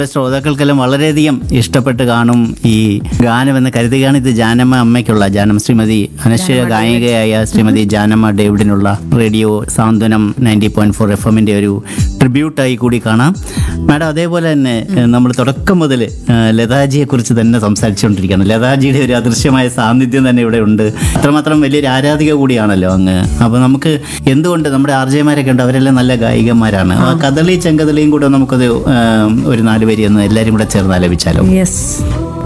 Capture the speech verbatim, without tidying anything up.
നമ്മുടെ ശ്രോതാക്കൾക്കെല്ലാം വളരെയധികം ഇഷ്ടപ്പെട്ട് കാണും ഈ ഗാനം എന്ന് കരുതുകയാണ്. ഇത് ജാനമ്മ അമ്മയ്ക്കുള്ള ജാനം ശ്രീമതി അനശ്വര ഗായികയായ ശ്രീമതി ജാനമ്മ ഡേവിഡിനുള്ള റേഡിയോ സാന്ത്വനം നയൻറ്റി പോയിന്റ് ഫോർ എഫ് എമ്മിൻ്റെ ഒരു ട്രിബ്യൂട്ടായി കൂടി കാണാം. മാഡം അതേപോലെ തന്നെ നമ്മൾ തുടക്കം മുതൽ ലതാജിയെ കുറിച്ച് തന്നെ സംസാരിച്ചുകൊണ്ടിരിക്കുകയാണ്. ലതാജിയുടെ ഒരു അദൃശ്യമായ സാന്നിധ്യം തന്നെ ഇവിടെ ഉണ്ട്. അത്രമാത്രം വലിയൊരു ആരാധിക കൂടിയാണല്ലോ അങ്ങ്. അപ്പോൾ നമുക്ക് എന്തുകൊണ്ട് നമ്മുടെ ആർജയമാരൊക്കെ ഉണ്ട്, അവരെല്ലാം നല്ല ഗായികന്മാരാണ്. കഥളി ചെങ്കഥളിയും കൂടെ നമുക്കത് ഒരു നാല് വരി ഒന്ന് എല്ലാവരും കൂടെ ചേർന്ന് ആലപിച്ചാലോ? യെസ്.